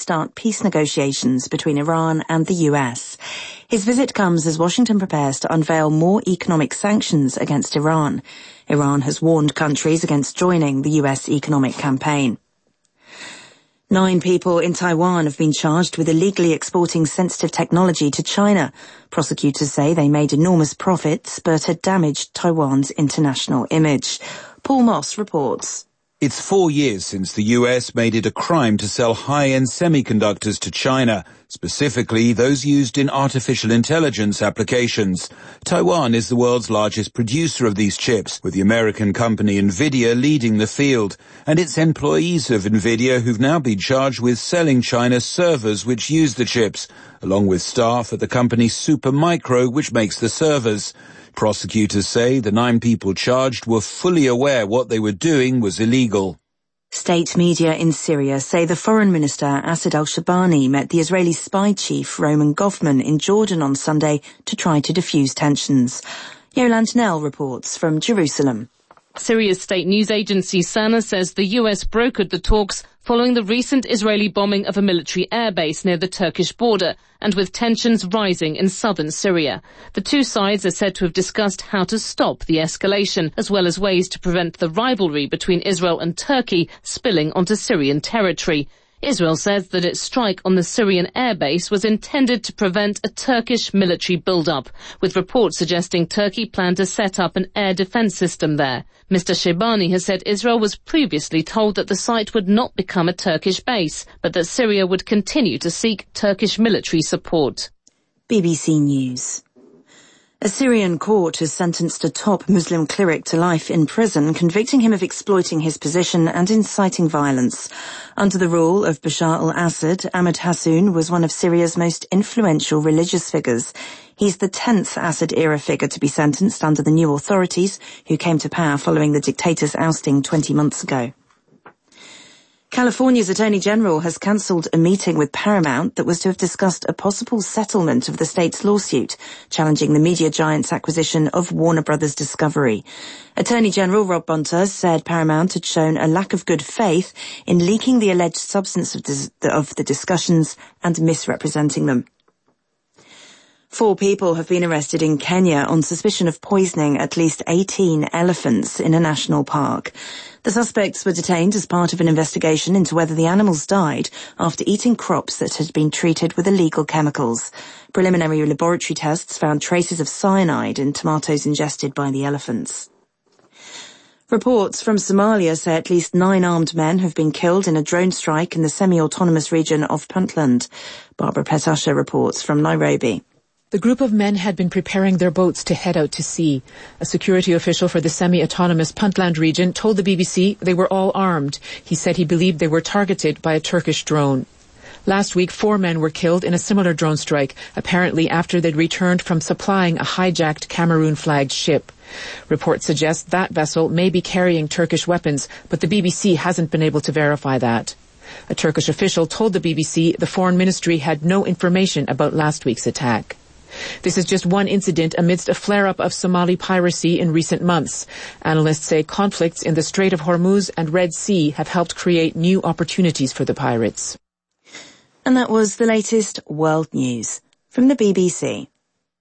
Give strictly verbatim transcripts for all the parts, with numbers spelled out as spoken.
start peace negotiations between Iran and the U S. His visit comes as Washington prepares to unveil more economic sanctions against Iran. Iran has warned countries against joining the U S economic campaign. Nine people in Taiwan have been charged with illegally exporting sensitive technology to China. Prosecutors say they made enormous profits but had damaged Taiwan's international image. Paul Moss reports. It's four years since the U S made it a crime to sell high-end semiconductors to China, specifically those used in artificial intelligence applications. Taiwan is the world's largest producer of these chips, with the American company Nvidia leading the field, and it's employees of Nvidia who've now been charged with selling China servers which use the chips, along with staff at the company Supermicro, which makes the servers. Prosecutors say the nine people charged were fully aware what they were doing was illegal. State media in Syria say the foreign minister Asad al-Shabani met the Israeli spy chief Roman Goffman in Jordan on Sunday to try to defuse tensions. Yolande Knell reports from Jerusalem. Syria's state news agency SANA says the U S brokered the talks following the recent Israeli bombing of a military airbase near the Turkish border and with tensions rising in southern Syria. The two sides are said to have discussed how to stop the escalation, as well as ways to prevent the rivalry between Israel and Turkey spilling onto Syrian territory. Israel says that its strike on the Syrian airbase was intended to prevent a Turkish military build-up, with reports suggesting Turkey planned to set up an air defense system there. Mister Shabani has said Israel was previously told that the site would not become a Turkish base, but that Syria would continue to seek Turkish military support. B B C News. A Syrian court has sentenced a top Muslim cleric to life in prison, convicting him of exploiting his position and inciting violence. Under the rule of Bashar al-Assad, Ahmed Hassoun was one of Syria's most influential religious figures. He's the tenth Assad-era figure to be sentenced under the new authorities, who came to power following the dictator's ousting twenty months ago. California's Attorney General has cancelled a meeting with Paramount that was to have discussed a possible settlement of the state's lawsuit, challenging the media giant's acquisition of Warner Brothers Discovery. Attorney General Rob Bonta said Paramount had shown a lack of good faith in leaking the alleged substance of, dis- of the discussions and misrepresenting them. Four people have been arrested in Kenya on suspicion of poisoning at least eighteen elephants in a national park. The suspects were detained as part of an investigation into whether the animals died after eating crops that had been treated with illegal chemicals. Preliminary laboratory tests found traces of cyanide in tomatoes ingested by the elephants. Reports from Somalia say at least nine armed men have been killed in a drone strike in the semi-autonomous region of Puntland. Barbara Petasha reports from Nairobi. The group of men had been preparing their boats to head out to sea. A security official for the semi-autonomous Puntland region told the B B C they were all armed. He said he believed they were targeted by a Turkish drone. Last week, four men were killed in a similar drone strike, apparently after they'd returned from supplying a hijacked Cameroon-flagged ship. Reports suggest that vessel may be carrying Turkish weapons, but the B B C hasn't been able to verify that. A Turkish official told the B B C the foreign ministry had no information about last week's attack. This is just one incident amidst a flare-up of Somali piracy in recent months. Analysts say conflicts in the Strait of Hormuz and Red Sea have helped create new opportunities for the pirates. And that was the latest world news from the B B C.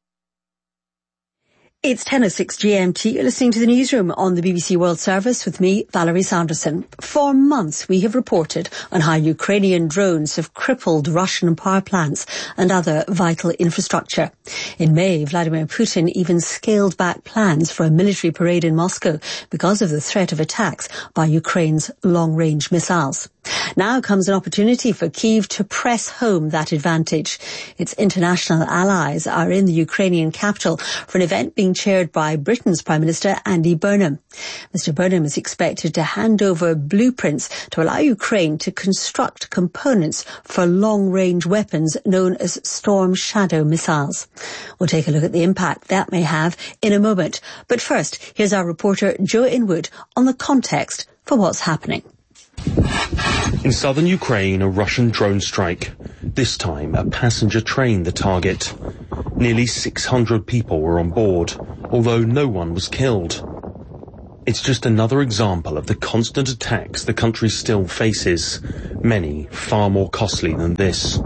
It's ten oh six G M T. You're listening to the newsroom on the B B C World Service with me, Valerie Sanderson. For months we have reported on how Ukrainian drones have crippled Russian power plants and other vital infrastructure. In May, Vladimir Putin even scaled back plans for a military parade in Moscow because of the threat of attacks by Ukraine's long-range missiles. Now comes an opportunity for Kyiv to press home that advantage. Its international allies are in the Ukrainian capital for an event being chaired by Britain's Prime Minister Andy Burnham. Mister Burnham is expected to hand over blueprints to allow Ukraine to construct components for long-range weapons known as Storm Shadow missiles. We'll take a look at the impact that may have in a moment. But first, here's our reporter Joe Inwood on the context for what's happening. In southern Ukraine, a Russian drone strike. This time, a passenger train the target. Nearly six hundred people were on board, although no one was killed. It's just another example of the constant attacks the country still faces, many far more costly than this.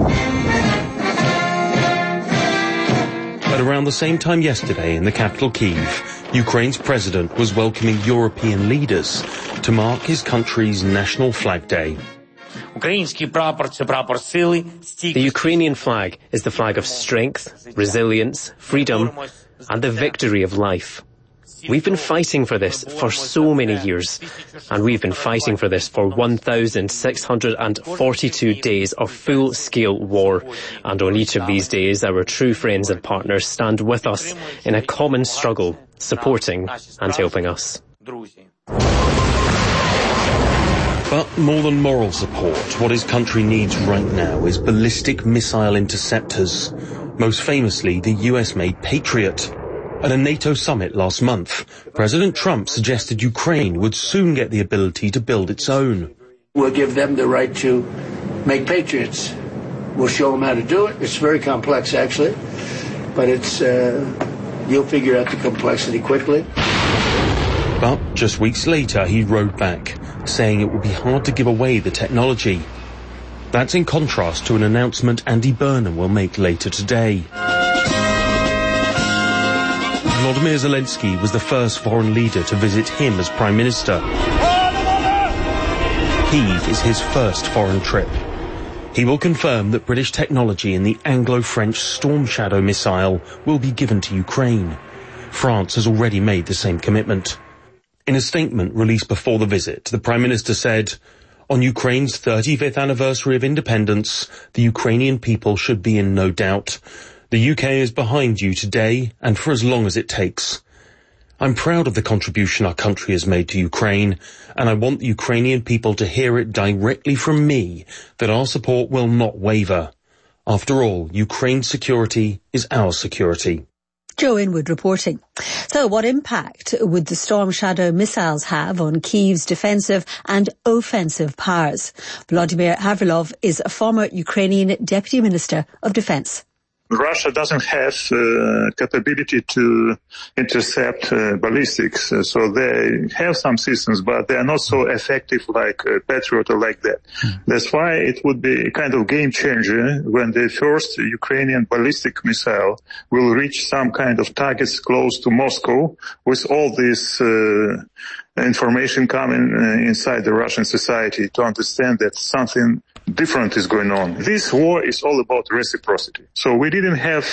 At around the same time yesterday in the capital Kyiv, Ukraine's president was welcoming European leaders to mark his country's National Flag Day. The Ukrainian flag is the flag of strength, resilience, freedom, and the victory of life. We've been fighting for this for so many years, and we've been fighting for this for one thousand six hundred forty-two days of full-scale war, and on each of these days our true friends and partners stand with us in a common struggle, supporting and helping us. But more than moral support, what his country needs right now is ballistic missile interceptors, most famously the U S-made Patriot. At a NATO summit last month, President Trump suggested Ukraine would soon get the ability to build its own. We'll give them the right to make Patriots. We'll show them how to do it. It's very complex, actually, but it's uh, you'll figure out the complexity quickly. But just weeks later, he rode back, saying it would be hard to give away the technology. That's in contrast to an announcement Andy Burnham will make later today. Volodymyr Zelensky was the first foreign leader to visit him as Prime Minister. Kyiv is his first foreign trip. He will confirm that British technology in the Anglo-French Storm Shadow missile will be given to Ukraine. France has already made the same commitment. In a statement released before the visit, the Prime Minister said, "On Ukraine's thirty-fifth anniversary of independence, the Ukrainian people should be in no doubt. The U K is behind you today and for as long as it takes. I'm proud of the contribution our country has made to Ukraine, and I want the Ukrainian people to hear it directly from me that our support will not waver. After all, Ukraine's security is our security." Joe Inwood reporting. So what impact would the Storm Shadow missiles have on Kyiv's defensive and offensive powers? Volodymyr Havrilov is a former Ukrainian Deputy Minister of Defense. Russia doesn't have uh, capability to intercept uh, ballistics, uh, so they have some systems, but they are not so effective like uh, Patriot or like that. Mm. That's why it would be a kind of game changer when the first Ukrainian ballistic missile will reach some kind of targets close to Moscow with all this uh, information coming uh, inside the Russian society to understand that something different is going on. This war is all about reciprocity. So we didn't have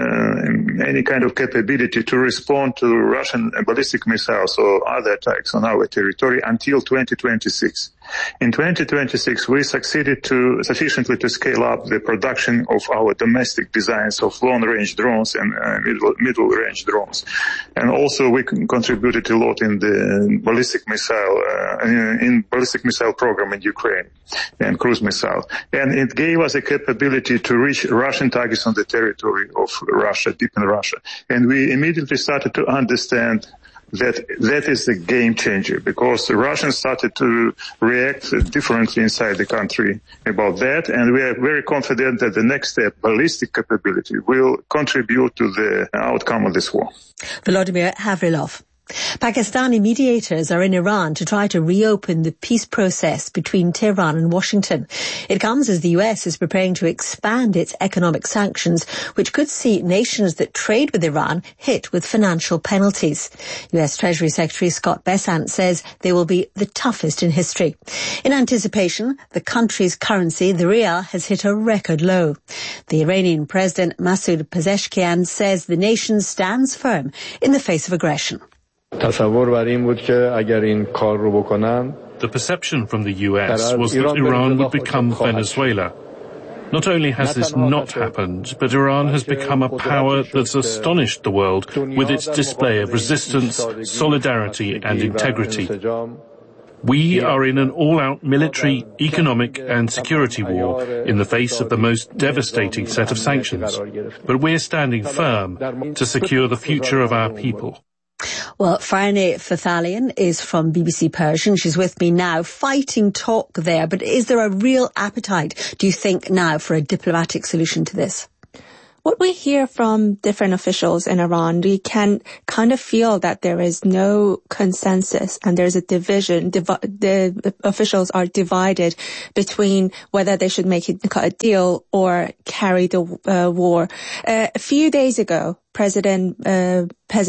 uh, any kind of capability to respond to Russian ballistic missiles or other attacks on our territory until twenty twenty-six. In twenty twenty-six, we succeeded to sufficiently to scale up the production of our domestic designs of long-range drones and uh, middle, middle-range drones. And also we contributed a lot in the ballistic missile, uh, in ballistic missile program in Ukraine and cruise missile. And it gave us a capability to reach Russian targets on the territory of Russia, deep in Russia. And we immediately started to understand that that is a game changer, because the Russians started to react differently inside the country about that, and we are very confident that the next step, ballistic capability, will contribute to the outcome of this war. Volodymyr Havrilov. Pakistani mediators are in Iran to try to reopen the peace process between Tehran and Washington. It comes as the U S is preparing to expand its economic sanctions, which could see nations that trade with Iran hit with financial penalties. U S Treasury Secretary Scott Bessant says they will be the toughest in history. In anticipation, the country's currency, the rial, has hit a record low. The Iranian President Masoud Pezeshkian says the nation stands firm in the face of aggression. The perception from the U S was that Iran would become Venezuela. Not only has this not happened, but Iran has become a power that's astonished the world with its display of resistance, solidarity and integrity. We are in an all-out military, economic and security war in the face of the most devastating set of sanctions. But we're standing firm to secure the future of our people. Well, Farnay Fathalian is from B B C Persian. She's with me now. Fighting talk there, but is there a real appetite, do you think, now for a diplomatic solution to this? what we hear from different officials in Iran, we can kind of feel that there is no consensus and there's a division. Divi- the officials are divided between whether they should make a deal or carry the uh, war. Uh, a few days ago, President uh,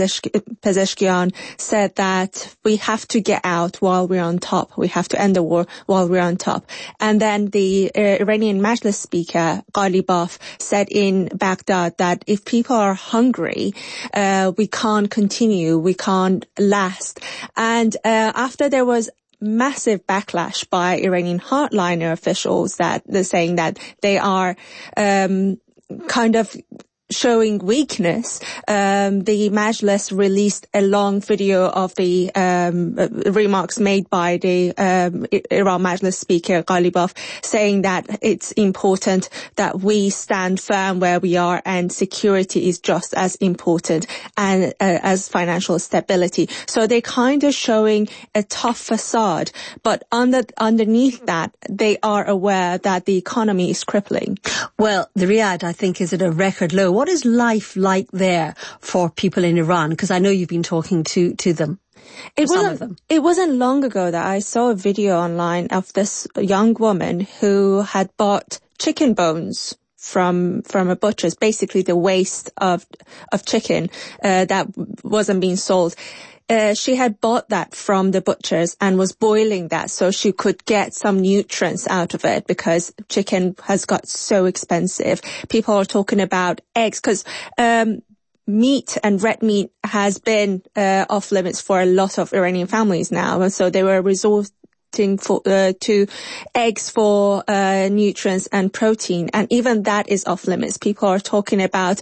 Pezeshkian said that we have to get out while we're on top. We have to end the war while we're on top. And then the uh, Iranian Majlis Speaker, Ghalibaf, said in Baghdad that if people are hungry, uh, we can't continue, we can't last. And uh, after there was massive backlash by Iranian hardliner officials that they're saying that they are um, kind of showing weakness, um, the Majlis released a long video of the um, remarks made by the um, Iran Majlis Speaker Ghalibaf, saying that it's important that we stand firm where we are and security is just as important and uh, as financial stability. So they're kind of showing a tough facade, but under, underneath that, they are aware that the economy is crippling. Well, the Riyadh, I think, is at a record low. What is life like there for people in Iran? Because I know you've been talking to, to them. It some wasn't, of them. It wasn't long ago that I saw a video online of this young woman who had bought chicken bones from from a butcher's, basically the waste of of chicken uh, that wasn't being sold. Uh, she had bought that from the butchers and was boiling that so she could get some nutrients out of it because chicken has got so expensive. People are talking about eggs because um meat and red meat has been uh, off limits for a lot of Iranian families now, and so they were resorting for uh, to eggs for uh, nutrients and protein, and even that is off limits. People are talking about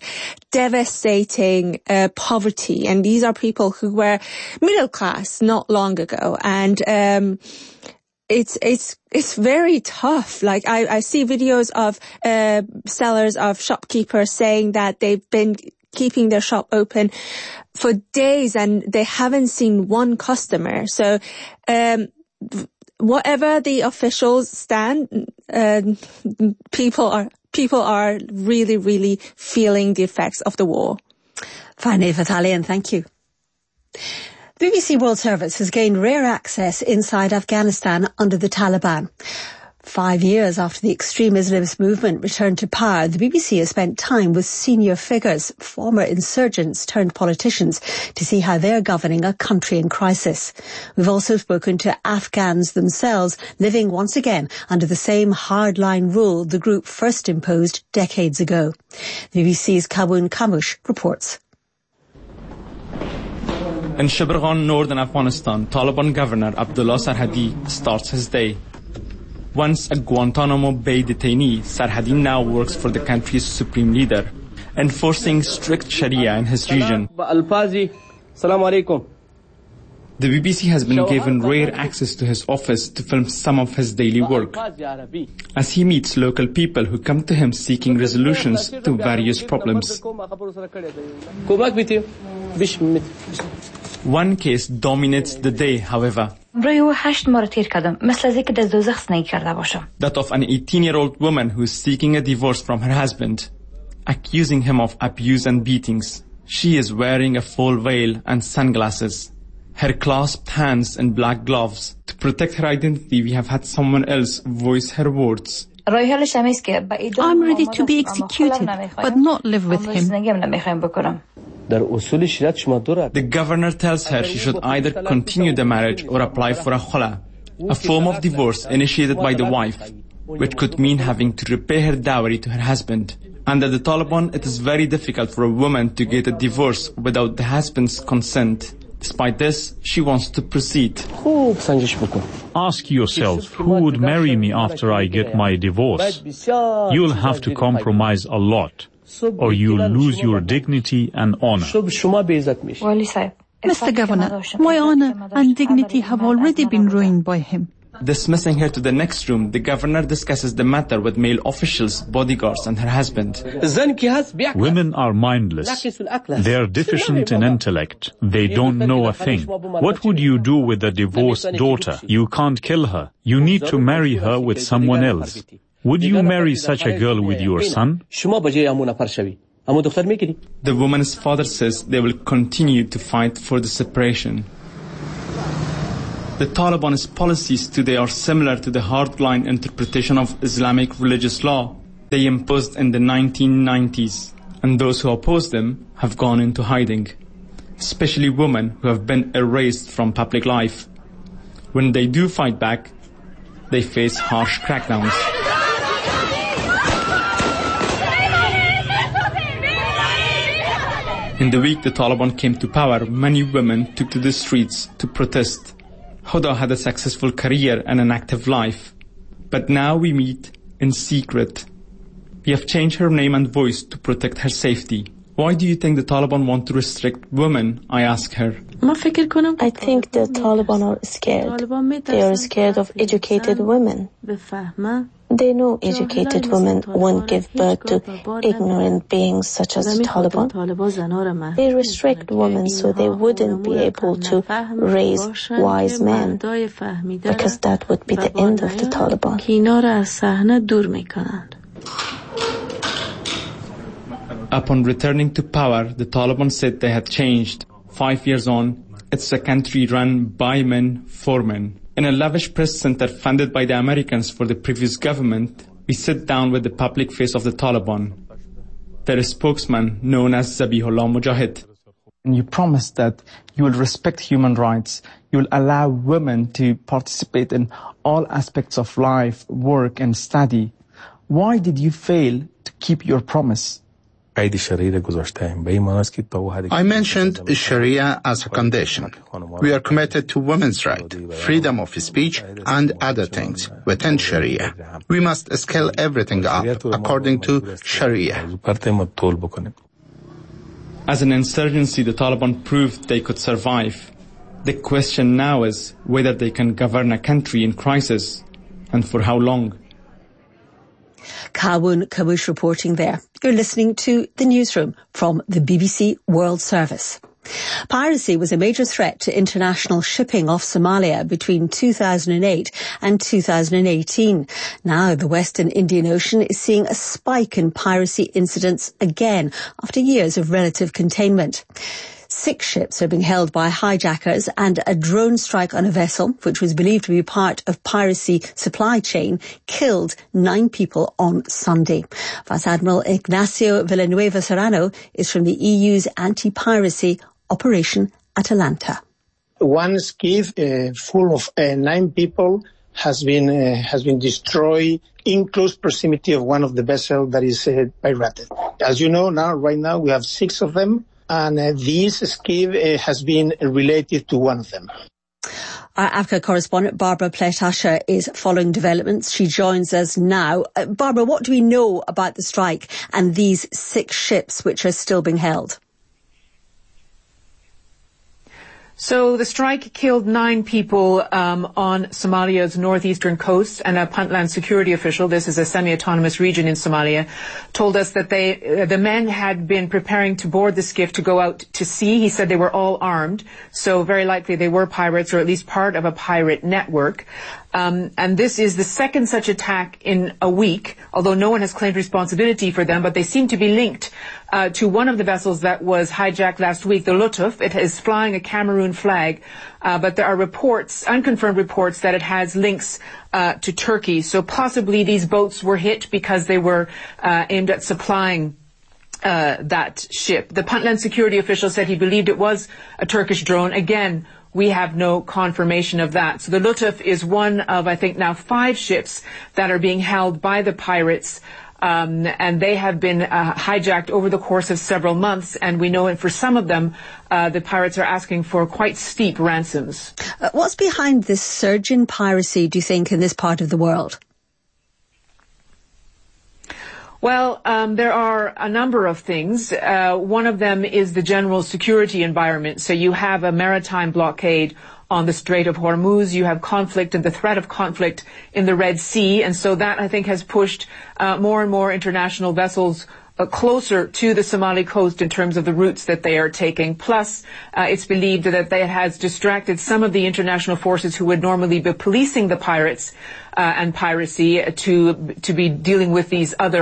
devastating uh, poverty, and these are people who were middle class not long ago, and um It's, it's, it's very tough. Like, I, I see videos of, uh, sellers, of shopkeepers saying that they've been keeping their shop open for days and they haven't seen one customer. So, um, whatever the officials stand, uh, people are, people are really, really feeling the effects of the war. Fine, Fatalian, thank you. The B B C World Service has gained rare access inside Afghanistan under the Taliban. Five years after the extreme Islamist movement returned to power, the B B C has spent time with senior figures, former insurgents turned politicians, to see how they're governing a country in crisis. We've also spoken to Afghans themselves, living once again under the same hardline rule the group first imposed decades ago. The B B C's Kabun Kamush reports. In Shibirghan, northern Afghanistan, Taliban Governor Abdullah Sarhadi starts his day. Once a Guantanamo Bay detainee, Sarhadi now works for the country's supreme leader, enforcing strict Sharia in his region. The B B C has been given rare access to his office to film some of his daily work, as he meets local people who come to him seeking resolutions to various problems. One case dominates the day, however. That of an eighteen-year-old woman who is seeking a divorce from her husband, accusing him of abuse and beatings. She is wearing a full veil and sunglasses. Her clasped hands in black gloves. To protect her identity, we have had someone else voice her words. I'm ready to be executed, but not live with him. The governor tells her she should either continue the marriage or apply for a khula, a form of divorce initiated by the wife, which could mean having to repay her dowry to her husband. Under the Taliban, it is very difficult for a woman to get a divorce without the husband's consent. Despite this, she wants to proceed. Ask yourself, who would marry me after I get my divorce? You'll have to compromise a lot, or you'll lose your dignity and honor. Mister Governor, my honor and dignity have already been ruined by him. Dismissing her to the next room, the governor discusses the matter with male officials, bodyguards, and her husband. Women are mindless. They are deficient in intellect. They don't know a thing. What would you do with a divorced daughter? You can't kill her. You need to marry her with someone else. Would you marry such a girl with your son? The woman's father says they will continue to fight for the separation. The Taliban's policies today are similar to the hardline interpretation of Islamic religious law they imposed in the nineteen nineties, and those who oppose them have gone into hiding, especially women who have been erased from public life. When they do fight back, they face harsh crackdowns. In the week the Taliban came to power, many women took to the streets to protest. Huda had a successful career and an active life, but now we meet in secret. We have changed her name and voice to protect her safety. Why do you think the Taliban want to restrict women? I ask her. I think the Taliban are scared. They are scared of educated women. They know educated women won't give birth to ignorant beings such as the Taliban. They restrict women so they wouldn't be able to raise wise men, because that would be the end of the Taliban. Upon returning to power, the Taliban said they had changed. Five years on, it's a country run by men for men. In a lavish press center funded by the Americans for the previous government, we sit down with the public face of the Taliban, their spokesman known as Zabihullah Mujahid. You promised that you will respect human rights, you will allow women to participate in all aspects of life, work and study. Why did you fail to keep your promise? I mentioned Sharia as a condition. We are committed to women's rights, freedom of speech, and other things within Sharia. We must scale everything up according to Sharia. As an insurgency, the Taliban proved they could survive. The question now is whether they can govern a country in crisis, and for how long. Kawun Kawush reporting there. You're listening to The Newsroom from the B B C World Service. Piracy was a major threat to international shipping off Somalia between two thousand eight and two thousand eighteen. Now the Western Indian Ocean is seeing a spike in piracy incidents again after years of relative containment. Six ships are being held by hijackers, and a drone strike on a vessel, which was believed to be part of piracy supply chain, killed nine people on Sunday. Vice Admiral Ignacio Villanueva Serrano is from the E U's anti-piracy Operation Atalanta. One skiff uh, full of uh, nine people has been uh, has been destroyed in close proximity of one of the vessels that is uh, pirated. As you know, now right now we have six of them. And uh, this skiff uh, has been related to one of them. Our Africa correspondent Barbara Pletasha is following developments. She joins us now. Uh, Barbara, what do we know about the strike and these six ships which are still being held? So the strike killed nine people um, on Somalia's northeastern coast, and a Puntland security official, this is a semi-autonomous region in Somalia, told us that they, uh, the men had been preparing to board the skiff to go out to sea. He said they were all armed, so very likely they were pirates, or at least part of a pirate network. Um, and this is the second such attack in a week, although no one has claimed responsibility for them, but they seem to be linked uh, to one of the vessels that was hijacked last week, the Lutuf. It is flying a Cameroon flag, uh, but there are reports, unconfirmed reports, that it has links uh, to Turkey. So possibly these boats were hit because they were uh, aimed at supplying uh, that ship. The Puntland security official said he believed it was a Turkish drone. Again, we have no confirmation of that. So the Lutuf is one of, I think, now five ships that are being held by the pirates. Um, and they have been uh, hijacked over the course of several months. And we know, and for some of them, uh, the pirates are asking for quite steep ransoms. Uh, what's behind this surge in piracy, do you think, in this part of the world? Well, um, there are a number of things. Uh, one of them is the general security environment. So you have a maritime blockade on the Strait of Hormuz. You have conflict and the threat of conflict in the Red Sea. And so that, I think, has pushed uh, more and more international vessels uh, closer to the Somali coast in terms of the routes that they are taking. Plus, uh, it's believed that that has distracted some of the international forces who would normally be policing the pirates uh, and piracy to to be dealing with these other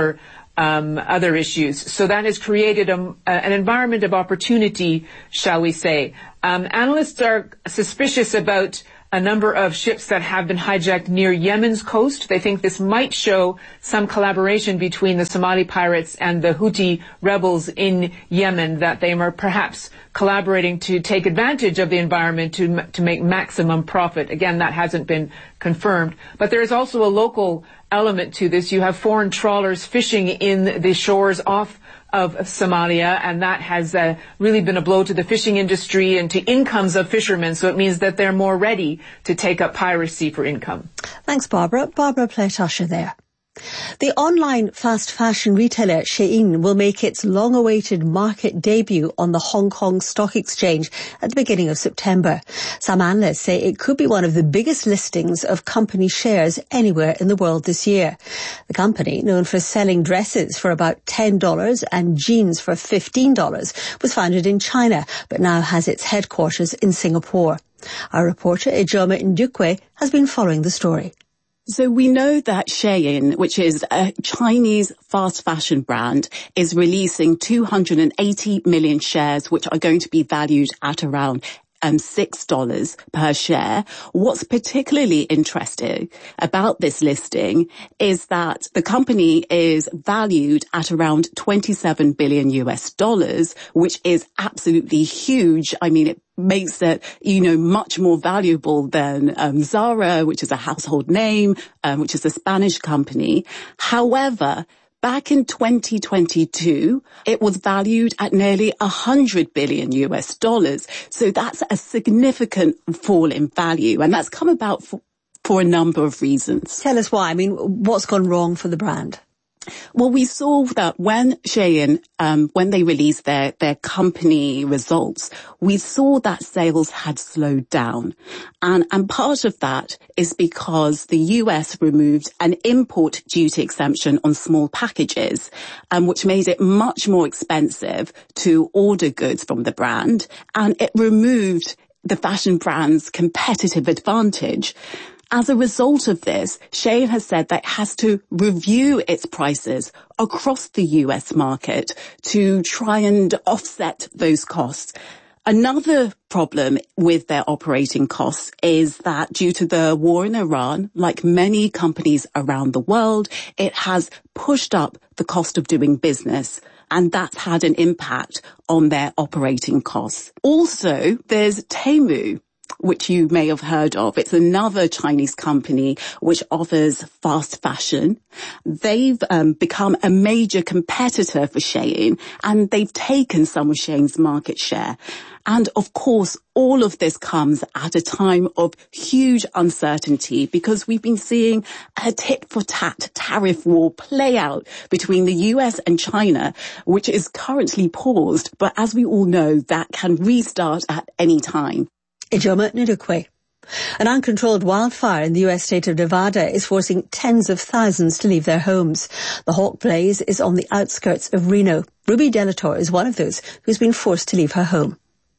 um, other issues. So that has created a, an environment of opportunity, shall we say. Um, analysts are suspicious about a number of ships that have been hijacked near Yemen's coast. They think this might show some collaboration between the Somali pirates and the Houthi rebels in Yemen, that they are perhaps collaborating to take advantage of the environment to to make maximum profit. Again, that hasn't been confirmed. But there is also a local element to this. You have foreign trawlers fishing in the shores off of Somalia, and that has uh, really been a blow to the fishing industry and to incomes of fishermen, so it means that they're more ready to take up piracy for income. Thanks, Barbara. Barbara Playtasha there. The online fast fashion retailer Shein will make its long-awaited market debut on the Hong Kong Stock Exchange at the beginning of September. Some analysts say it could be one of the biggest listings of company shares anywhere in the world this year. The company, known for selling dresses for about ten dollars and jeans for fifteen dollars, was founded in China but now has its headquarters in Singapore. Our reporter Ijoma Ndukwe has been following the story. So we know that Shein, which is a Chinese fast fashion brand, is releasing two hundred eighty million shares, which are going to be valued at around um, six dollars per share. What's particularly interesting about this listing is that the company is valued at around twenty-seven billion U S dollars, which is absolutely huge. I mean, it makes it, you know, much more valuable than um, Zara, which is a household name, um, which is a Spanish company. However, back in twenty twenty-two, it was valued at nearly one hundred billion U S dollars. So that's a significant fall in value, and that's come about for, for a number of reasons. Tell us why. I mean, what's gone wrong for the brand? Well, we saw that when Shein, um, when they released their, their company results, we saw that sales had slowed down. And, and part of that is because the U S removed an import duty exemption on small packages, um, which made it much more expensive to order goods from the brand. And it removed the fashion brand's competitive advantage. As a result of this, Shein has said that it has to review its prices across the U S market to try and offset those costs. Another problem with their operating costs is that due to the war in Iran, like many companies around the world, it has pushed up the cost of doing business. And that's had an impact on their operating costs. Also, there's Temu, which you may have heard of. It's another Chinese company which offers fast fashion. They've um, become a major competitor for Shein, and they've taken some of Shein's market share. And of course, all of this comes at a time of huge uncertainty because we've been seeing a tit-for-tat tariff war play out between the U S and China, which is currently paused. But as we all know, that can restart at any time. Ijoma Ndukwe. An uncontrolled wildfire in the U S state of Nevada is forcing tens of thousands to leave their homes. The hawk blaze is on the outskirts of Reno. Ruby Delator is one of those who's been forced to leave her home.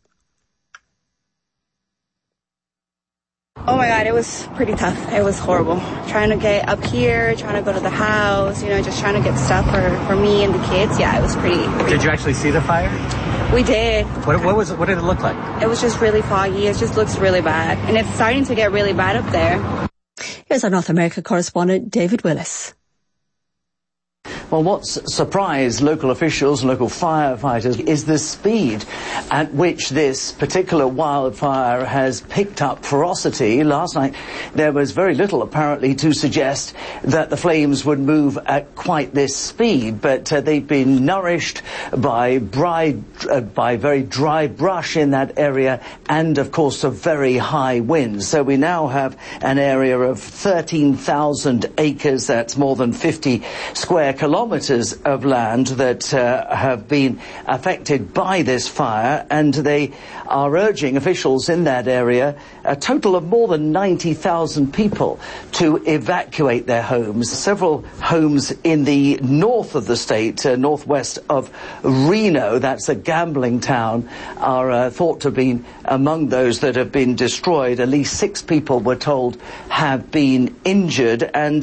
Oh my God, it was pretty tough. It was horrible. Trying to get up here, trying to go to the house, you know, just trying to get stuff for, for me and the kids. Yeah, it was pretty, pretty Did you actually see the fire? We did. What, what was it? What did it look like? It was just really foggy. It just looks really bad. And it's starting to get really bad up there. Here's our North America correspondent, David Willis. Well, what's surprised local officials and local firefighters is the speed at which this particular wildfire has picked up ferocity. Last night, there was very little, apparently, to suggest that the flames would move at quite this speed, but uh, they've been nourished by, dry, uh, by very dry brush in that area and, of course, a very high wind. So we now have an area of thirteen thousand acres, that's more than fifty square kilometers of land that uh, have been affected by this fire, and they are urging officials in that area, a total of more than ninety thousand people, to evacuate their homes. Several homes in the north of the state, uh, northwest of Reno, that's a gambling town, are uh, thought to have been among those that have been destroyed. At least six people, we're told, have been injured, and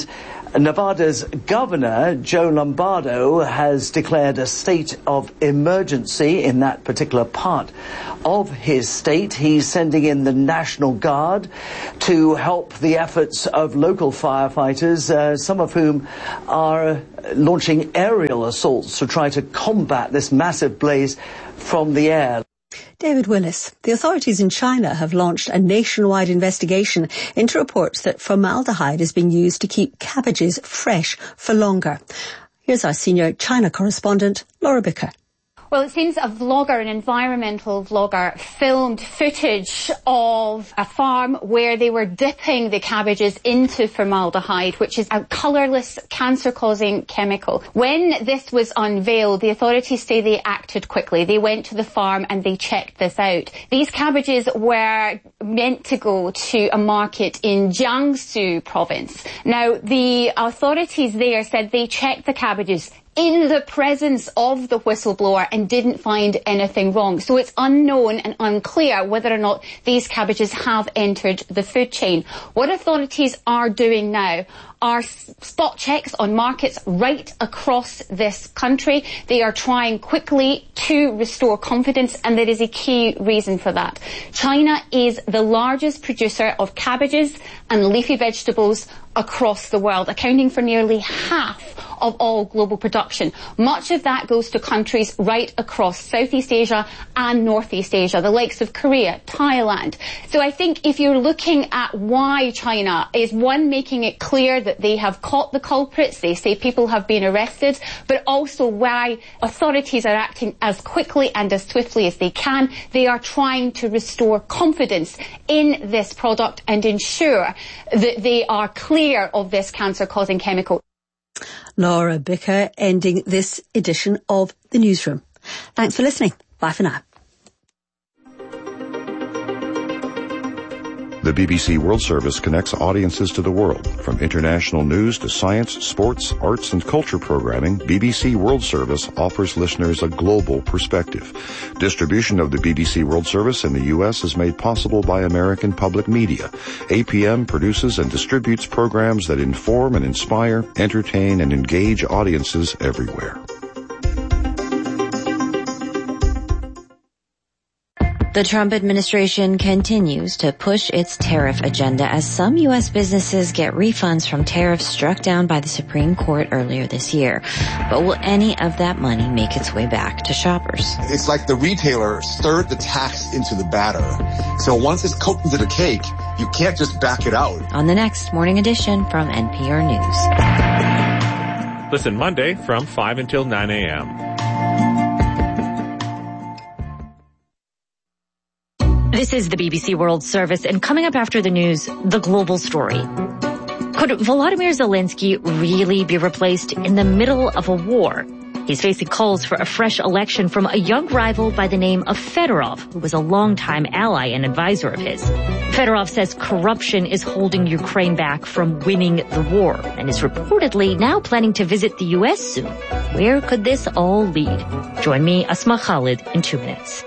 Nevada's governor, Joe Lombardo, has declared a state of emergency in that particular part of his state. He's sending in the National Guard to help the efforts of local firefighters, uh, some of whom are launching aerial assaults to try to combat this massive blaze from the air. David Willis. The authorities in China have launched a nationwide investigation into reports that formaldehyde is being used to keep cabbages fresh for longer. Here's our senior China correspondent, Laura Bicker. Well, it seems a vlogger, an environmental vlogger, filmed footage of a farm where they were dipping the cabbages into formaldehyde, which is a colourless, cancer-causing chemical. When this was unveiled, the authorities say they acted quickly. They went to the farm and they checked this out. These cabbages were meant to go to a market in Jiangsu province. Now, the authorities there said they checked the cabbages in the presence of the whistleblower and didn't find anything wrong. So it's unknown and unclear whether or not these cabbages have entered the food chain. What authorities are doing now are spot checks on markets right across this country. They are trying quickly to restore confidence, and there is a key reason for that. China is the largest producer of cabbages and leafy vegetables across the world, accounting for nearly half of all global production. Much of that goes to countries right across Southeast Asia and Northeast Asia, the likes of Korea, Thailand. So I think if you're looking at why China is, one, making it clear that they have caught the culprits, they say people have been arrested, but also why authorities are acting as quickly and as swiftly as they can. They are trying to restore confidence in this product and ensure that they are clear of this cancer-causing chemical. Laura Bicker ending this edition of The Newsroom. Thanks for listening. Bye for now. The B B C World Service connects audiences to the world. From international news to science, sports, arts, and culture programming, B B C World Service offers listeners a global perspective. Distribution of the B B C World Service in the U S is made possible by American Public Media. A P M produces and distributes programs that inform and inspire, entertain, and engage audiences everywhere. The Trump administration continues to push its tariff agenda as some U S businesses get refunds from tariffs struck down by the Supreme Court earlier this year. But will any of that money make its way back to shoppers? It's like the retailer stirred the tax into the batter. So once it's cooked into the cake, you can't just back it out. On the next Morning Edition from N P R News. Listen Monday from five until nine a.m. This is the B B C World Service, and coming up after the news, the global story. Could Volodymyr Zelensky really be replaced in the middle of a war? He's facing calls for a fresh election from a young rival by the name of Fedorov, who was a longtime ally and advisor of his. Fedorov says corruption is holding Ukraine back from winning the war and is reportedly now planning to visit the U S soon. Where could this all lead? Join me, Asma Khalid, in two minutes.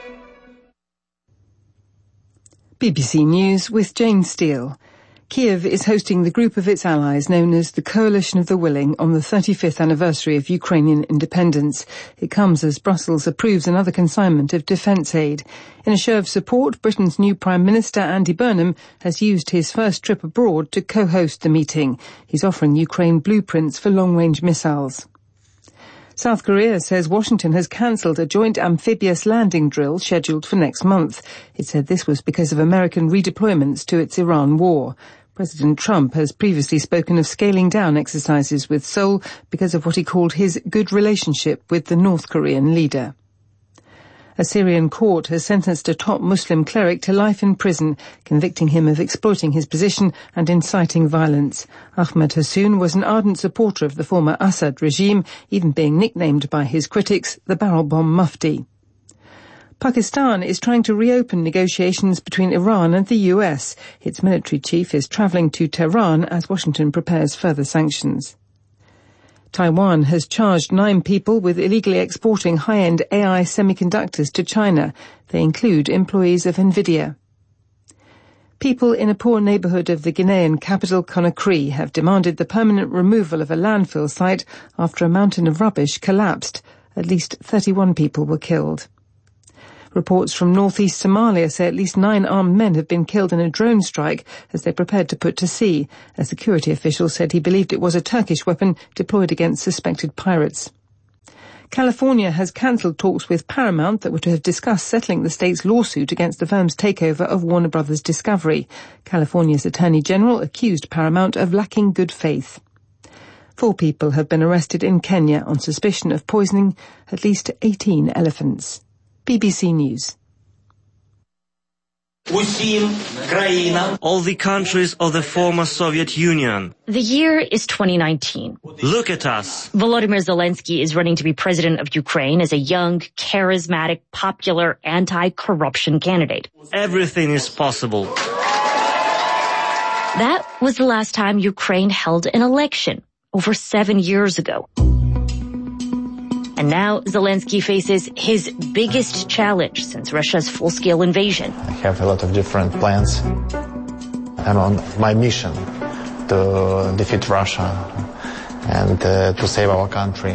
B B C News with Jane Steele. Kiev is hosting the group of its allies known as the Coalition of the Willing on the thirty-fifth anniversary of Ukrainian independence. It comes as Brussels approves another consignment of defence aid. In a show of support, Britain's new Prime Minister Andy Burnham has used his first trip abroad to co-host the meeting. He's offering Ukraine blueprints for long-range missiles. South Korea says Washington has cancelled a joint amphibious landing drill scheduled for next month. It said this was because of American redeployments to its Iran war. President Trump has previously spoken of scaling down exercises with Seoul because of what he called his good relationship with the North Korean leader. A Syrian court has sentenced a top Muslim cleric to life in prison, convicting him of exploiting his position and inciting violence. Ahmed Hassoun was an ardent supporter of the former Assad regime, even being nicknamed by his critics the barrel bomb mufti. Pakistan is trying to reopen negotiations between Iran and the U S. Its military chief is travelling to Tehran as Washington prepares further sanctions. Taiwan has charged nine people with illegally exporting high-end A I semiconductors to China. They include employees of NVIDIA. People in a poor neighbourhood of the Guinean capital Conakry have demanded the permanent removal of a landfill site after a mountain of rubbish collapsed. At least thirty-one people were killed. Reports from northeast Somalia say at least nine armed men have been killed in a drone strike as they prepared to put to sea. A security official said he believed it was a Turkish weapon deployed against suspected pirates. California has cancelled talks with Paramount that were to have discussed settling the state's lawsuit against the firm's takeover of Warner Brothers Discovery. California's Attorney General accused Paramount of lacking good faith. Four people have been arrested in Kenya on suspicion of poisoning at least eighteen elephants. B B C News. All the countries of the former Soviet Union. The year is twenty nineteen. Look at us. Volodymyr Zelensky is running to be president of Ukraine as a young, charismatic, popular, anti-corruption candidate. Everything is possible. That was the last time Ukraine held an election, over seven years ago. And now Zelensky faces his biggest challenge since Russia's full-scale invasion. I have a lot of different plans. I'm on my mission to defeat Russia and uh, to save our country.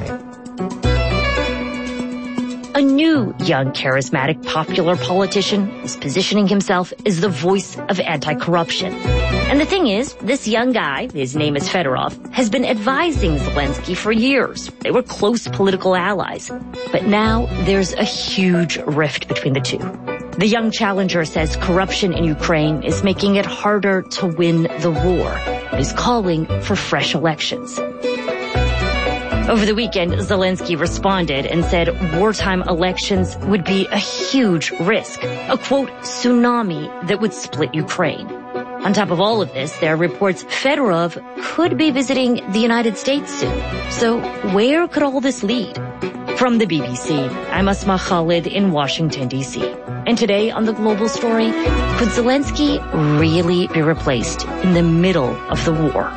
A new, young, charismatic, popular politician is positioning himself as the voice of anti-corruption. And the thing is, this young guy, his name is Fedorov, has been advising Zelensky for years. They were close political allies. But now there's a huge rift between the two. The young challenger says corruption in Ukraine is making it harder to win the war, and is calling for fresh elections. Over the weekend, Zelensky responded and said wartime elections would be a huge risk, a, quote, tsunami that would split Ukraine. On top of all of this, there are reports Fedorov could be visiting the United States soon. So where could all this lead? From the B B C, I'm Asma Khalid in Washington, D C. And today on The Global Story, could Zelensky really be replaced in the middle of the war?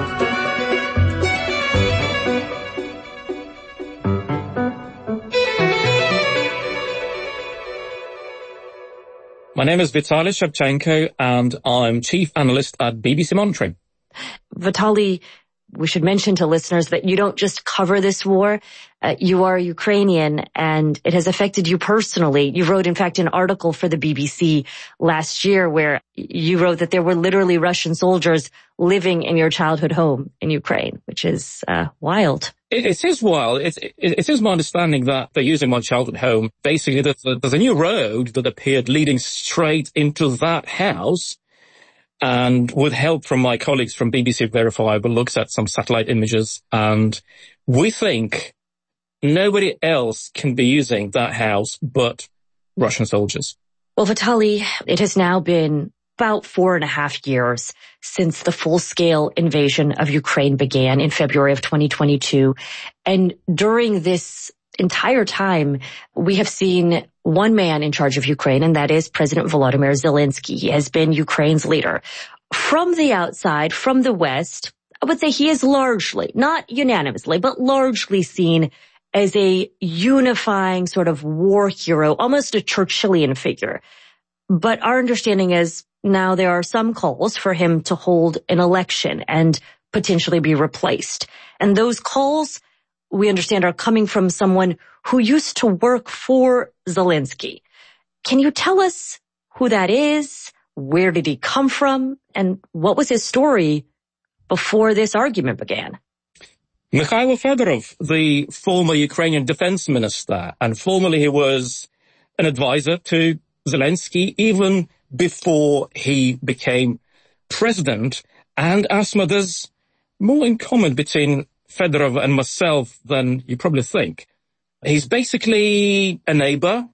My name is Vitaly Shevchenko, and I'm Chief Analyst at B B C Monitoring. Vitaly, we should mention to listeners that you don't just cover this war. Uh, you are Ukrainian, and it has affected you personally. You wrote, in fact, an article for the B B C last year where you wrote that there were literally Russian soldiers living in your childhood home in Ukraine, which is uh, wild. It, it is wild. It, it, it is my understanding that they're using my childhood home. Basically, there's a, there's a new road that appeared leading straight into that house. And with help from my colleagues from B B C Verifiable, looks at some satellite images, and we think nobody else can be using that house but Russian soldiers. Well, Vitaly, it has now been about four and a half years since the full-scale invasion of Ukraine began in February of twenty twenty-two. And during this entire time, we have seen one man in charge of Ukraine, and that is President Volodymyr Zelensky. He has been Ukraine's leader. From the outside, from the West, I would say he is largely, not unanimously, but largely seen as a unifying sort of war hero, almost a Churchillian figure. But our understanding is now there are some calls for him to hold an election and potentially be replaced. And those calls, we understand, are coming from someone who used to work for Zelensky. Can you tell us who that is? Where did he come from? And what was his story before this argument began? Mikhailo Fedorov, the former Ukrainian defense minister, and formerly he was an advisor to Zelensky even before he became president. And Asma, there's more in common between Fedorov and myself than you probably think. He's basically a neighbor.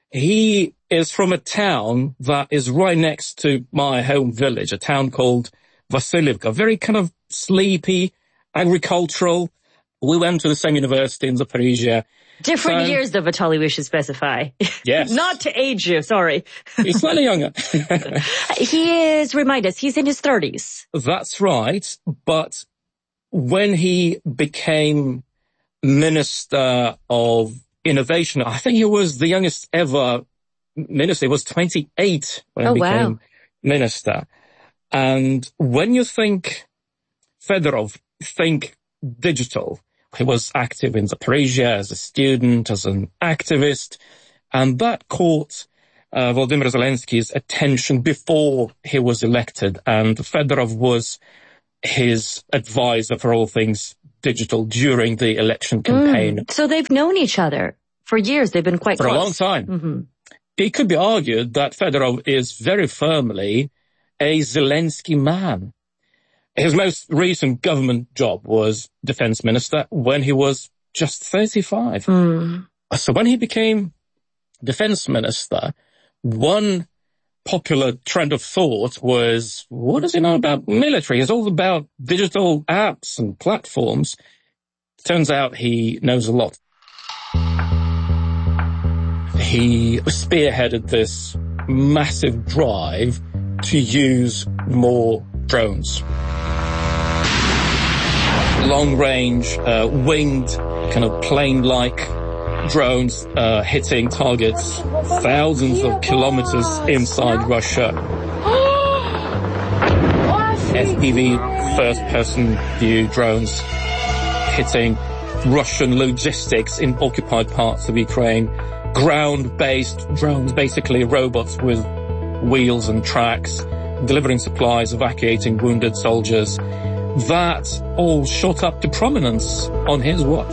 He is from a town that is right next to my home village, a town called Vasilivka, very kind of sleepy, agricultural. We went to the same university in Zaporizhia. Different so, years, though, Vitaly, we should specify. Yes. Not to age you, sorry. He's slightly younger. He is, remind us, he's in his thirties. That's right. But when he became Minister of Innovation, I think he was the youngest ever minister. He was twenty-eight when oh, he became wow. minister. And when you think Fedorov, think digital. He was active in Zaporizhia as a student, as an activist, and that caught uh, Volodymyr Zelensky's attention before he was elected, and Fedorov was his advisor for all things digital during the election campaign. Mm. So they've known each other for years. They've been quite for close. a long time. Mm-hmm. It could be argued that Fedorov is very firmly a Zelensky man. His most recent government job was defense minister when he was just thirty-five. Mm. So when he became defense minister, one popular trend of thought was, what does he know about military? It's all about digital apps and platforms. Turns out he knows a lot. He spearheaded this massive drive to use more drones. Long-range, uh, winged, kind of plane-like drones uh, hitting targets thousands of kilometers inside Russia. F P V, first-person view drones hitting Russian logistics in occupied parts of Ukraine. Ground-based drones, basically robots with wheels and tracks, delivering supplies, evacuating wounded soldiers. That all shot up to prominence on his watch.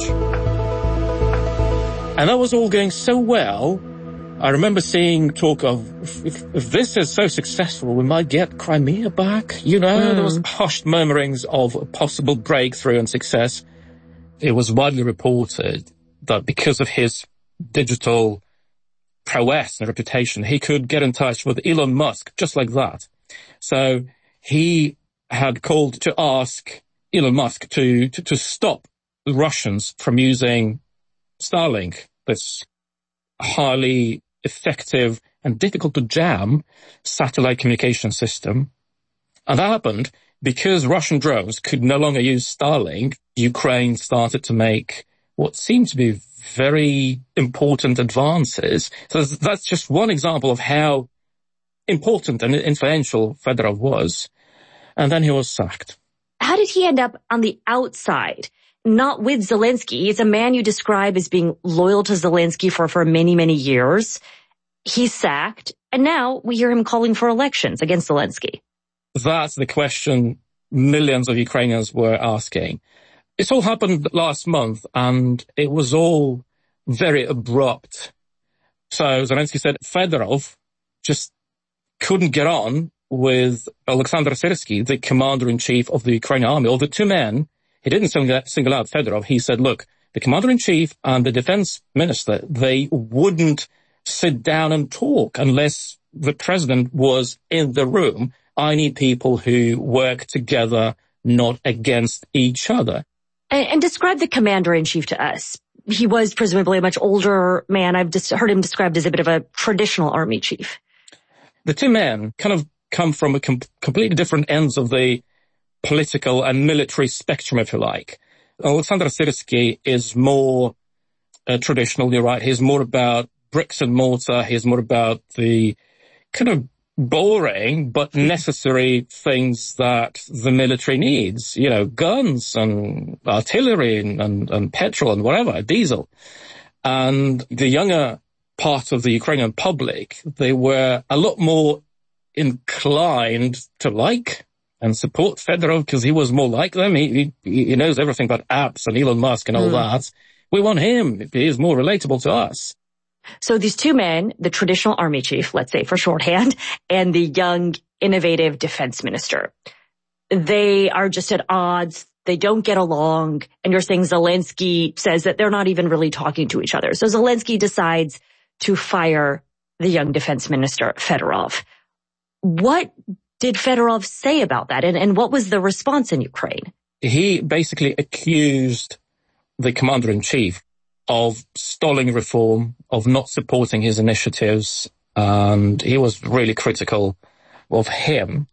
And that was all going so well. I remember seeing talk of, if, if this is so successful, we might get Crimea back. You know, mm. there was hushed murmurings of a possible breakthrough and success. It was widely reported that because of his digital prowess and reputation, he could get in touch with Elon Musk just like that. So he had called to ask Elon Musk to, to, to stop the Russians from using Starlink, this highly effective and difficult to jam satellite communication system. And that happened because Russian drones could no longer use Starlink. Ukraine started to make what seemed to be very important advances. So that's just one example of how important and influential Fedorov was. And then he was sacked. How did he end up on the outside, not with Zelensky? He's a man you describe as being loyal to Zelensky for, for many, many years. He's sacked, and now we hear him calling for elections against Zelensky. That's the question millions of Ukrainians were asking. It all happened last month, and it was all very abrupt. So Zelensky said Fedorov just couldn't get on with Alexander Syrsky, the commander-in-chief of the Ukrainian army, or the two men. He didn't single out Fedorov. He said, look, the commander-in-chief and the defense minister, they wouldn't sit down and talk unless the president was in the room. I need people who work together, not against each other. And, and describe the commander-in-chief to us. He was presumably a much older man. I've just heard him described as a bit of a traditional army chief. The two men kind of come from a com- completely different ends of the political and military spectrum, if you like. Alexander Syrsky is more uh, traditional, you're right. He's more about bricks and mortar. He's more about the kind of boring but necessary things that the military needs. You know, guns and artillery and, and, and petrol and whatever, diesel. And the younger part of the Ukrainian public, they were a lot more inclined to like and support Fedorov because he was more like them. He, he, he knows everything about apps and Elon Musk and all mm. that. We want him. He is more relatable to us. So these two men, the traditional army chief, let's say for shorthand, and the young, innovative defense minister, they are just at odds. They don't get along. And you're saying Zelensky says that they're not even really talking to each other. So Zelensky decides to fire the young defense minister, Fedorov. What did Fedorov say about that? And, and what was the response in Ukraine? He basically accused the commander-in-chief of stalling reform, of not supporting his initiatives, and he was really critical of him.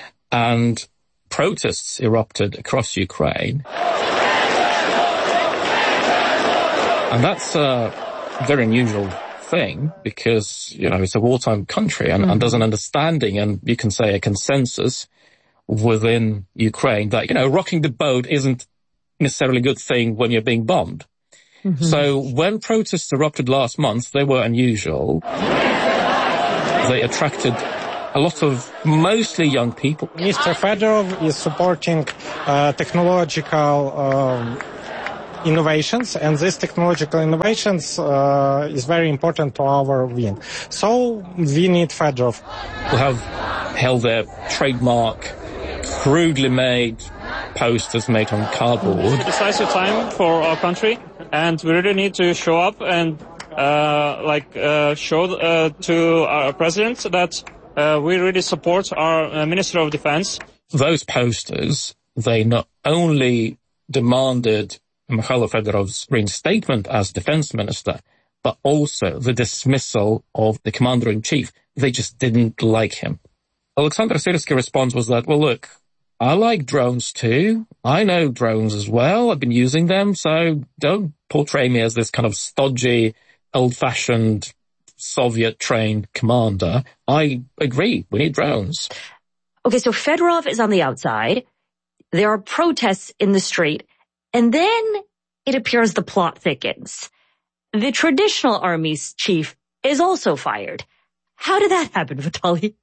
And protests erupted across Ukraine. And that's a very unusual thing because, you know, it's a wartime country and, mm-hmm. and there's an understanding and you can say a consensus within Ukraine that, you know, rocking the boat isn't necessarily a good thing when you're being bombed. Mm-hmm. So when protests erupted last month, they were unusual. They attracted a lot of mostly young people. Mister Fedorov is supporting uh, technological um, innovations, and these technological innovations uh, is very important to our win. So we need Fedorov. Who have held their trademark, crudely made posters made on cardboard. It's a decisive time for our country, and we really need to show up and uh, like uh, show uh, to our president that uh, we really support our uh, Minister of Defense. Those posters, they not only demanded Mikhailo Fedorov's reinstatement as defense minister, but also the dismissal of the commander-in-chief. They just didn't like him. Alexander Syrskyi's response was that, well, look, I like drones too. I know drones as well. I've been using them, so don't portray me as this kind of stodgy, old-fashioned, Soviet-trained commander. I agree. We need drones. Okay, so Fedorov is on the outside. There are protests in the street. And then it appears the plot thickens. The traditional army's chief is also fired. How did that happen, Vitaly?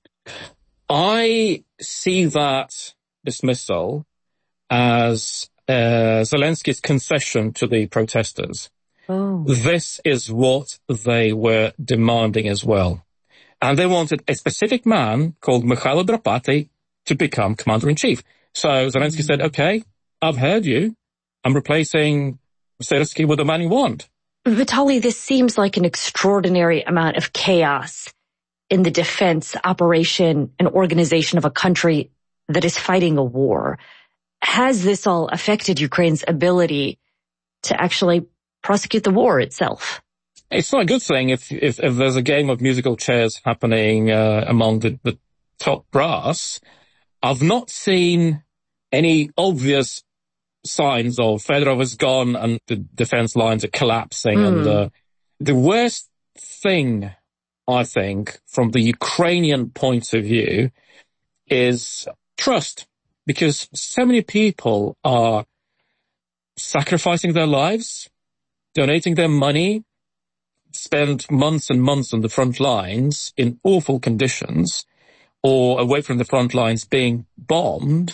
I see that dismissal as uh, Zelensky's concession to the protesters. Oh. This is what they were demanding as well. And they wanted a specific man called Mikhailo Drapati to become commander-in-chief. So Zelensky mm. said, okay, I've heard you. I'm replacing Syrsky with the man you want. Vitaly, this seems like an extraordinary amount of chaos in the defense operation and organization of a country that is fighting a war. Has this all affected Ukraine's ability to actually prosecute the war itself? It's not a good thing if if, if there's a game of musical chairs happening uh, among the, the top brass. I've not seen any obvious signs of Fedorov is gone and the defense lines are collapsing. Mm. And uh, the worst thing, I think, from the Ukrainian point of view is trust, because so many people are sacrificing their lives, donating their money, spend months and months on the front lines in awful conditions or away from the front lines being bombed.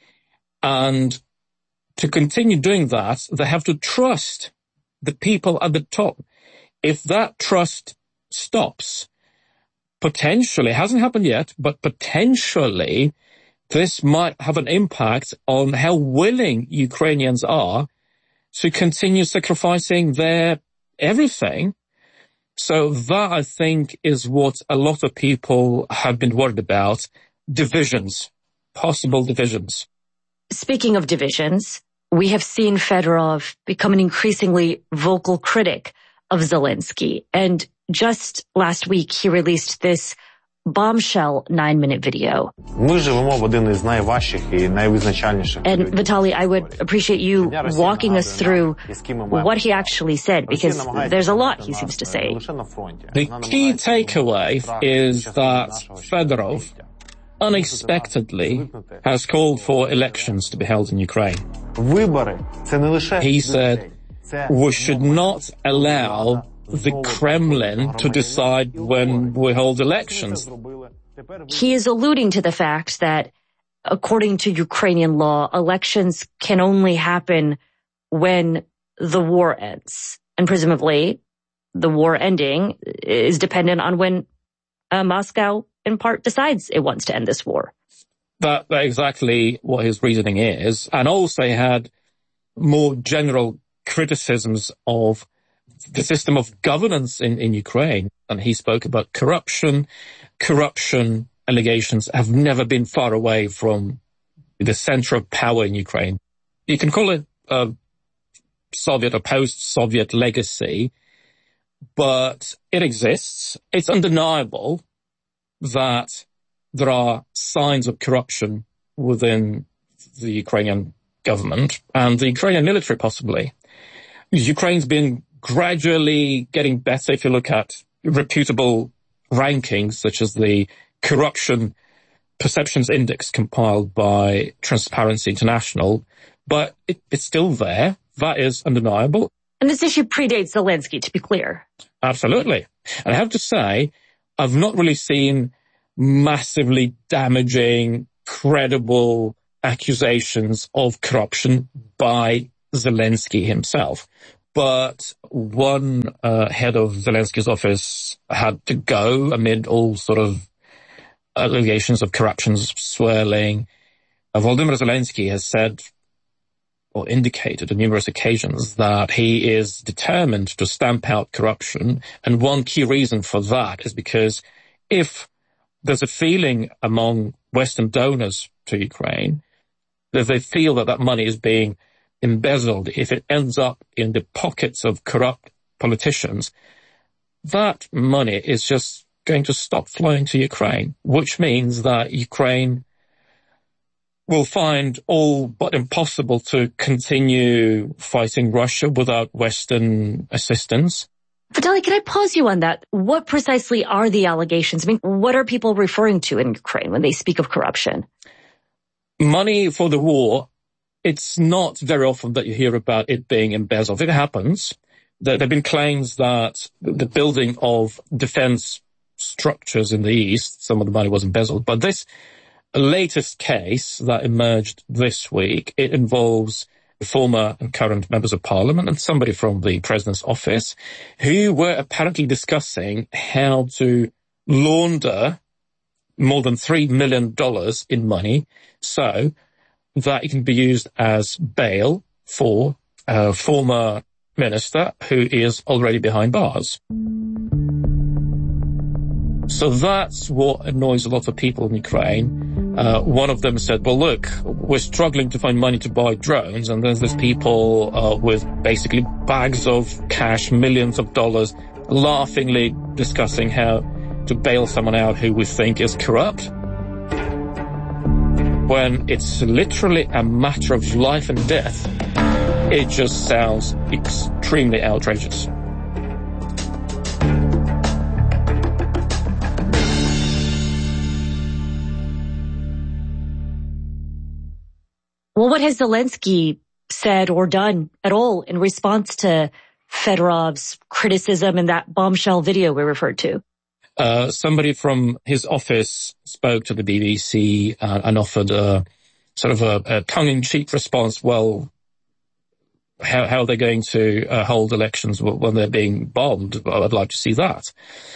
And to continue doing that, they have to trust the people at the top. If that trust stops, potentially, it hasn't happened yet, but potentially this might have an impact on how willing Ukrainians are to continue sacrificing their everything. So that, I think, is what a lot of people have been worried about. Divisions, possible divisions. Speaking of divisions, we have seen Fedorov become an increasingly vocal critic of Zelensky. And just last week, he released this bombshell nine-minute video. And Vitaly, I would appreciate you walking us through what he actually said, because there's a lot he seems to say. The key takeaway is that Fedorov unexpectedly has called for elections to be held in Ukraine. He said, we should not allow the Kremlin to decide when we hold elections. He is alluding to the fact that, according to Ukrainian law, elections can only happen when the war ends. And presumably, the war ending is dependent on when uh, Moscow, in part, decides it wants to end this war. That, that's exactly what his reasoning is. And also he had more general criticisms of the system of governance in, in Ukraine. And he spoke about corruption. Corruption allegations have never been far away from the center of power in Ukraine. You can call it a Soviet or post-Soviet legacy, but it exists. It's undeniable that there are signs of corruption within the Ukrainian government and the Ukrainian military possibly. Ukraine's been gradually getting better. If you look at reputable rankings, such as the Corruption Perceptions Index compiled by Transparency International, but it, it's still there. That is undeniable. And this issue predates Zelensky, to be clear. Absolutely. And I have to say, I've not really seen massively damaging, credible accusations of corruption by Zelensky himself. But one uh, head of Zelensky's office had to go amid all sort of allegations of corruption swirling. Uh, Volodymyr Zelensky has said or indicated on numerous occasions that he is determined to stamp out corruption. And one key reason for that is because if there's a feeling among Western donors to Ukraine that they feel that that money is being embezzled, if it ends up in the pockets of corrupt politicians, that money is just going to stop flowing to Ukraine, which means that Ukraine will find all but impossible to continue fighting Russia without Western assistance. Vitaly, can I pause you on that? What precisely are the allegations? I mean, what are people referring to in Ukraine when they speak of corruption? Money for the war. It's not very often that you hear about it being embezzled. It happens. There have been claims that the building of defense structures in the East, some of the money was embezzled. But this latest case that emerged this week, it involves former and current members of parliament and somebody from the president's office who were apparently discussing how to launder more than three million dollars in money so that it can be used as bail for a former minister who is already behind bars. So that's what annoys a lot of people in Ukraine. Uh, one of them said, well, look, we're struggling to find money to buy drones, and there's these people uh, with basically bags of cash, millions of dollars, laughingly discussing how to bail someone out who we think is corrupt, when it's literally a matter of life and death. It just sounds extremely outrageous. Well, what has Zelensky said or done at all in response to Fedorov's criticism in that bombshell video we referred to? Uh, somebody from his office spoke to the B B C uh, and offered a sort of a, a tongue-in-cheek response. Well, how, how are they going to uh, hold elections when they're being bombed? Well, I'd like to see that.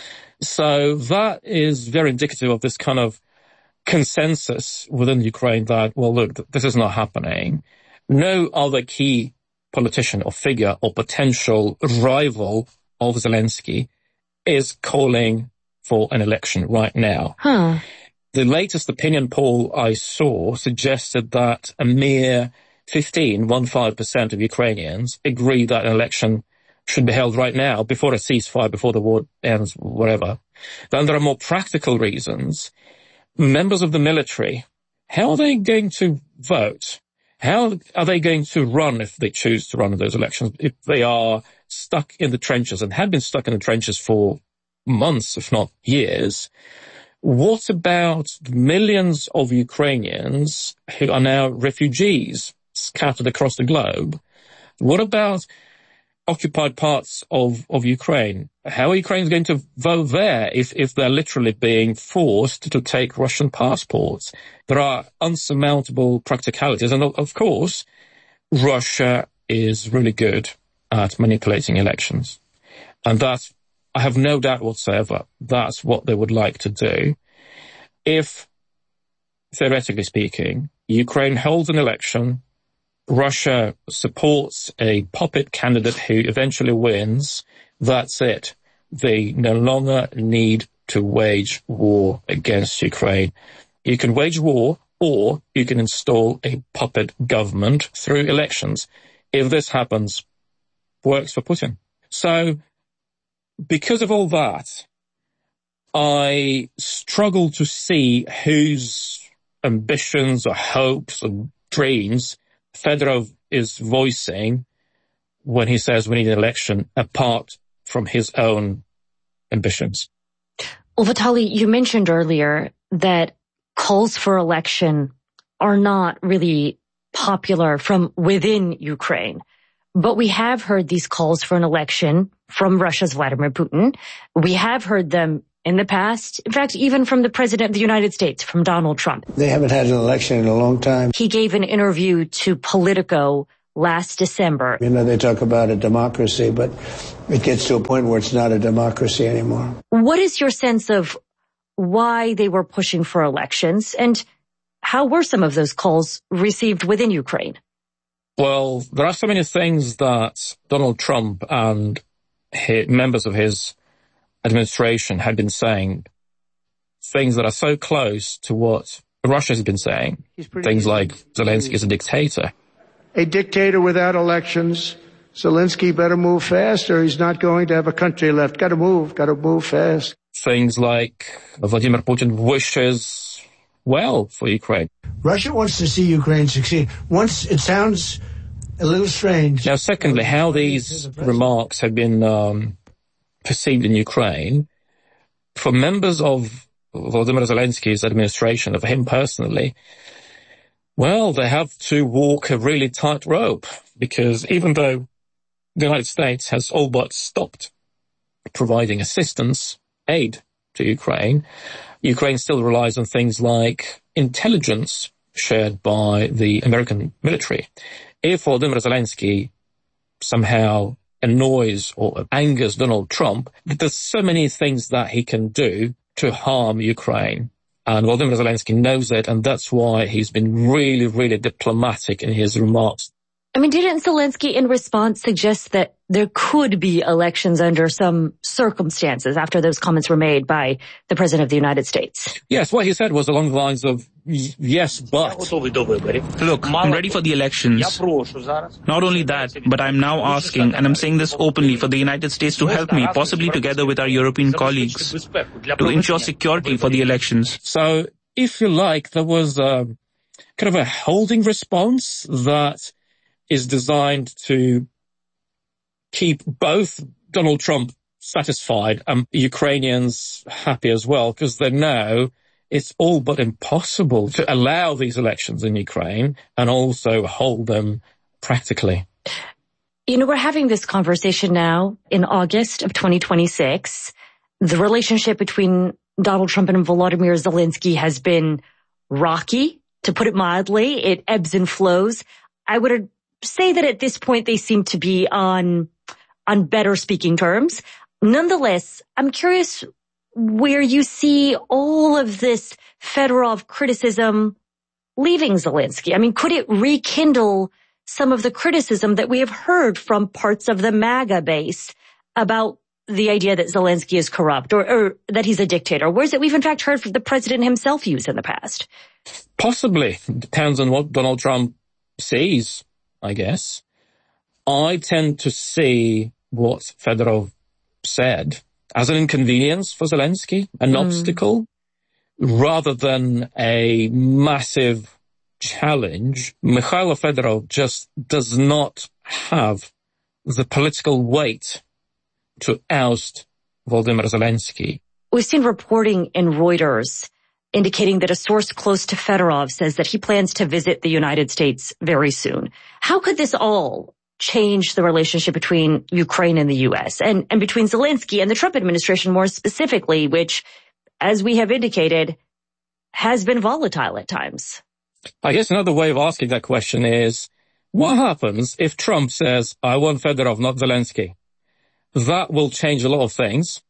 So that is very indicative of this kind of consensus within Ukraine that, well, look, this is not happening. No other key politician or figure or potential rival of Zelensky is calling for an election right now. Huh. The latest opinion poll I saw suggested that a mere fifteen, fifteen percent of Ukrainians agree that an election should be held right now, before a ceasefire, before the war ends, whatever. Then there are more practical reasons. Members of the military, how are they going to vote? How are they going to run if they choose to run in those elections, if they are stuck in the trenches and have been stuck in the trenches for months, if not years? What about the millions of Ukrainians who are now refugees scattered across the globe? What about occupied parts of, of Ukraine? How are Ukrainians going to vote there if, if they're literally being forced to take Russian passports? There are unsurmountable practicalities. And of course, Russia is really good at manipulating elections. And that's, I have no doubt whatsoever, that's what they would like to do. If, theoretically speaking, Ukraine holds an election, Russia supports a puppet candidate who eventually wins, that's it. They no longer need to wage war against Ukraine. You can wage war, or you can install a puppet government through elections. If this happens, works for Putin. So, because of all that, I struggle to see whose ambitions or hopes or dreams Fedorov is voicing when he says we need an election, apart from his own ambitions. Well, Vitaly, you mentioned earlier that calls for election are not really popular from within Ukraine. But we have heard these calls for an election from Russia's Vladimir Putin. We have heard them in the past, in fact, even from the President of the United States, from Donald Trump. They haven't had an election in a long time. He gave an interview to Politico last December. You know, they talk about a democracy, but it gets to a point where it's not a democracy anymore. What is your sense of why they were pushing for elections, and how were some of those calls received within Ukraine? Well, there are so many things that Donald Trump and his, members of his administration had been saying, things that are so close to what Russia has been saying, things like Zelensky is a dictator. A dictator without elections. Zelensky better move fast or he's not going to have a country left. Got to move, got to move fast. Things like Vladimir Putin wishes well for Ukraine. Russia wants to see Ukraine succeed. Once it sounds a little strange. Now, secondly, how these remarks have been um, perceived in Ukraine, for members of Volodymyr Zelensky's administration, of him personally, well, they have to walk a really tight rope, because even though the United States has all but stopped providing assistance, aid to Ukraine, Ukraine still relies on things like intelligence shared by the American military. If Volodymyr Zelensky somehow annoys or angers Donald Trump, there's so many things that he can do to harm Ukraine. And Volodymyr Zelensky knows it, and that's why he's been really, really diplomatic in his remarks. I mean, didn't Zelensky in response suggest that there could be elections under some circumstances after those comments were made by the President of the United States? Yes, what he said was along the lines of, yes, but... Look, I'm ready for the elections. Not only that, but I'm now asking, and I'm saying this openly, for the United States to help me, possibly together with our European colleagues, to ensure security for the elections. So, if you like, there was a kind of a holding response that is designed to keep both Donald Trump satisfied and Ukrainians happy as well, because they know it's all but impossible to allow these elections in Ukraine and also hold them practically. You know, we're having this conversation now in August of twenty twenty-six. The relationship between Donald Trump and Volodymyr Zelensky has been rocky, to put it mildly. It ebbs and flows. I would say that at this point they seem to be on on better speaking terms. Nonetheless, I'm curious where you see all of this Fedorov criticism leaving Zelensky. I mean, could it rekindle some of the criticism that we have heard from parts of the MAGA base about the idea that Zelensky is corrupt or, or that he's a dictator? Words that we've in fact heard from the president himself use in the past. Possibly. Depends on what Donald Trump sees, I guess. I tend to see what Fedorov said as an inconvenience for Zelensky, an mm. obstacle, rather than a massive challenge. Mikhailo Fedorov just does not have the political weight to oust Volodymyr Zelensky. We've seen reporting in Reuters indicating that a source close to Fedorov says that he plans to visit the United States very soon. How could this all change the relationship between Ukraine and the U S and, and between Zelensky and the Trump administration more specifically, which, as we have indicated, has been volatile at times? I guess another way of asking that question is, what happens if Trump says, I want Fedorov, not Zelensky? That will change a lot of things,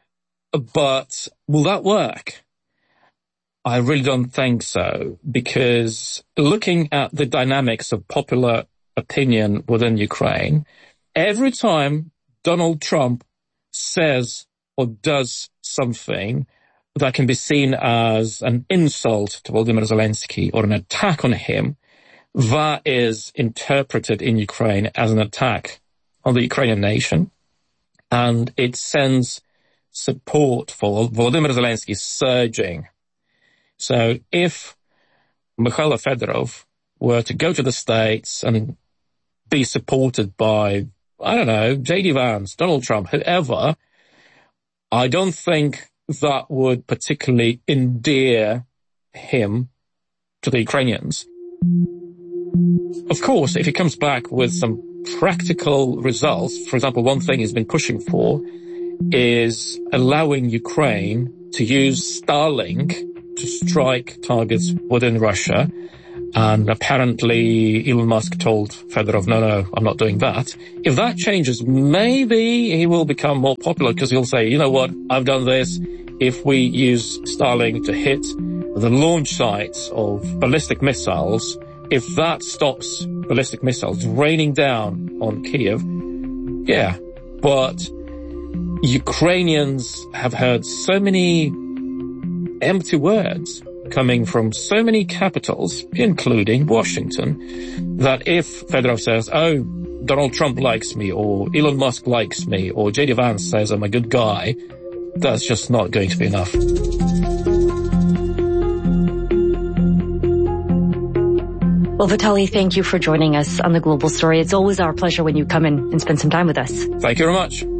but will that work? I really don't think so, because looking at the dynamics of popular opinion within Ukraine, every time Donald Trump says or does something that can be seen as an insult to Volodymyr Zelensky or an attack on him, that is interpreted in Ukraine as an attack on the Ukrainian nation, and it sends support for Volodymyr Zelensky surging. So if Mikhailo Fedorov were to go to the States and be supported by, I don't know, J D Vance, Donald Trump, whoever, I don't think that would particularly endear him to the Ukrainians. Of course, if he comes back with some practical results, for example, one thing he's been pushing for is allowing Ukraine to use Starlink to strike targets within Russia. And apparently Elon Musk told Fedorov, no, no, I'm not doing that. If that changes, maybe he will become more popular because he'll say, you know what, I've done this. If we use Starlink to hit the launch sites of ballistic missiles, if that stops ballistic missiles raining down on Kiev, yeah. But Ukrainians have heard so many empty words coming from so many capitals, including Washington, that if Fedorov says, oh, Donald Trump likes me, or Elon Musk likes me, or J D Vance says I'm a good guy, that's just not going to be enough. Well, Vitaly, thank you for joining us on The Global Story. It's always our pleasure when you come in and spend some time with us. Thank you very much.